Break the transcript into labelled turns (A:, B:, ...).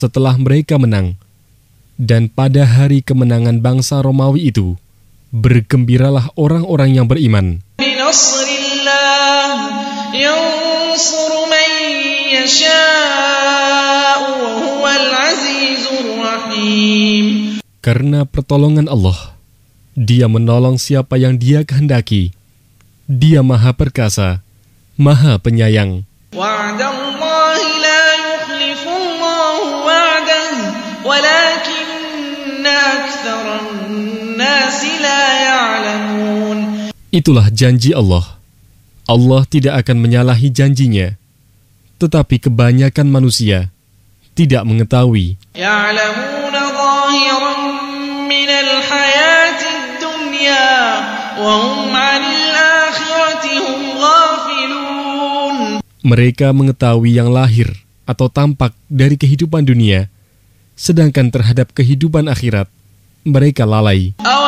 A: setelah mereka menang. Dan pada hari kemenangan bangsa Romawi itu, bergembiralah orang-orang yang beriman. Karena pertolongan Allah, Dia menolong siapa yang Dia kehendaki. Dia Maha Perkasa, Maha Penyayang. Itulah janji Allah. Allah tidak akan menyalahi janjinya, tetapi kebanyakan manusia tidak mengetahui. Mereka mengetahui yang lahir atau tampak dari kehidupan dunia, sedangkan terhadap kehidupan akhirat mereka lalai.